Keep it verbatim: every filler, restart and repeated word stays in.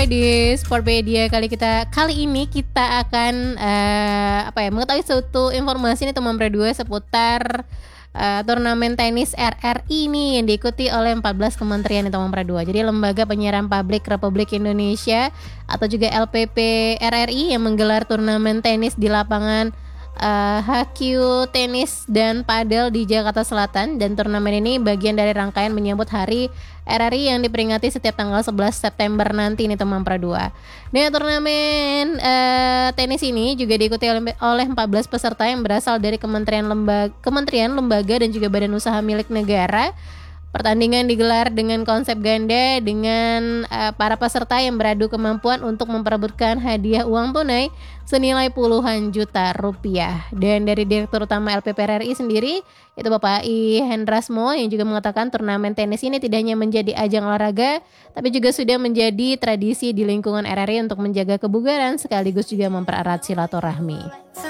Di Sportpedia kali kita kali ini kita akan uh, apa ya mengetahui suatu informasi nih teman dua seputar uh, turnamen tenis R R I nih yang diikuti oleh empat belas kementerian nih teman dua. Jadi Lembaga Penyiaran Publik Republik Indonesia atau juga L P P R R I yang menggelar turnamen tenis di lapangan uh, H Q Tenis dan Padel di Jakarta Selatan, dan turnamen ini bagian dari rangkaian menyambut Hari R R I yang diperingati setiap tanggal sebelas September nanti nih teman dua. Nah, turnamen uh, tenis ini juga diikuti oleh, oleh empat belas peserta yang berasal dari kementerian lembaga, kementerian, lembaga dan juga badan usaha milik negara. Pertandingan digelar dengan konsep ganda dengan uh, para peserta yang beradu kemampuan untuk memperebutkan hadiah uang tunai senilai puluhan juta rupiah. Dan dari Direktur Utama L P P R R I sendiri, itu Bapak I Hendrasmo, yang juga mengatakan turnamen tenis ini tidak hanya menjadi ajang olahraga, tapi juga sudah menjadi tradisi di lingkungan R R I untuk menjaga kebugaran sekaligus juga mempererat silaturahmi.